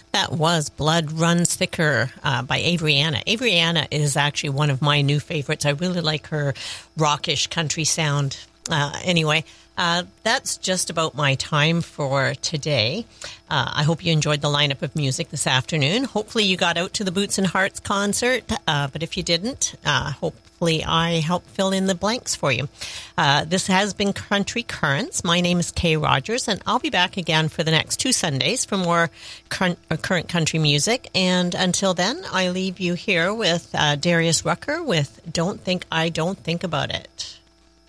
That was Blood Runs Thicker by Avery Anna. Avery Anna is actually one of my new favorites. I really like her rockish country sound. Anyway, that's just about my time for today. I hope you enjoyed the lineup of music this afternoon. Hopefully you got out to the Boots and Hearts concert, but if you didn't, hopefully I helped fill in the blanks for you. This has been Country Currents. My name is Kay Rogers, and I'll be back again for the next 2 Sundays for more current country music. And until then, I leave you here with Darius Rucker with Don't Think I Don't Think About It.